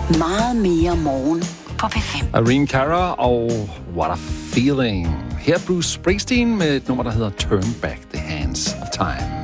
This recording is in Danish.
Meget mere morgen på P5. Irene Cara og What a Feeling. Her Bruce Springsteen med et nummer, der hedder Turn Back the Hands of Time.